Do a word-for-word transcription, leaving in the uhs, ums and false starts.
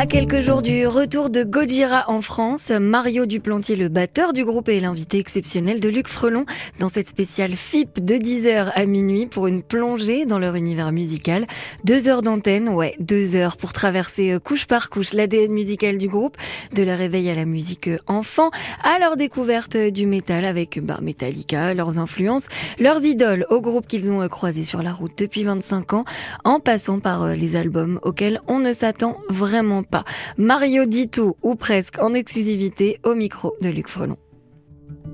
À quelques jours du retour de Gojira en France, Mario Duplantier, le batteur du groupe, est l'invité exceptionnel de Luc Frelon dans cette spéciale F I P de dix heures à minuit pour une plongée dans leur univers musical. Deux heures d'antenne, ouais, deux heures pour traverser couche par couche l'A D N musical du groupe, de leur réveil à la musique enfant, à leur découverte du métal avec bah, Metallica, leurs influences, leurs idoles au groupe qu'ils ont croisé sur la route depuis vingt-cinq ans, en passant par les albums auxquels on ne s'attend vraiment pas. Mario dit tout, ou presque, en exclusivité au micro de Luc Frelon.